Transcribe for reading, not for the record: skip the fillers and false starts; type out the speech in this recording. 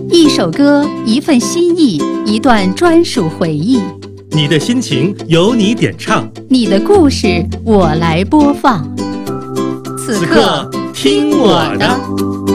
一首歌，一份心意，一段专属回忆。 你的心情由你点唱， 你的故事我来播放。 此刻听我的。